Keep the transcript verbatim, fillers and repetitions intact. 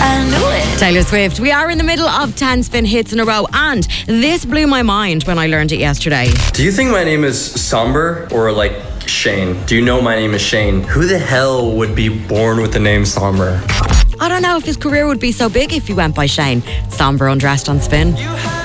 I knew it. Taylor Swift. We are in the middle of ten spin hits in a row, and this blew my mind when I learned it yesterday. Do you think my name is Somber or like Shane? Do you know my name is Shane? Who the hell would be born with the name Somber? I don't know if his career would be so big if he went by Shane. Somber undressed on Spin.